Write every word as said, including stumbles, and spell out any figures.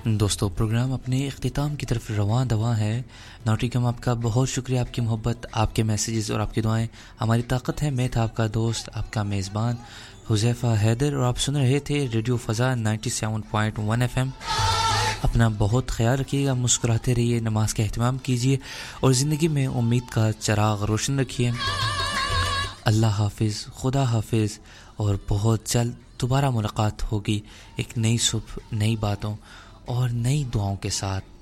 दोस्तों प्रोग्राम अपने इख्तिताम की तरफ रवां दवा है। नौटिकम आपका बहुत शुक्रिया, आपकी मोहब्बत, आपके मैसेजेस और आपकी दुआएं हमारी ताकत है। मैं था आपका दोस्त, आपका मेज़बान हुज़ैफ़ा हैदर, और आप सुन रहे थे radio फ़ज़ा ninety seven point one F M. अपना बहुत ख्याल रखिएगा, मुस्कुराते रहिए, नमाज का एहतमाम कीजिए और ज़िंदगी में उम्मीद का चिराग रोशन रखिए। अल्लाह हाफिज़, खुदा हाफिज़, और बहुत जल्द दोबारा मुलाकात होगी एक नई सुबह, नई बातों और नई दुआओं के साथ।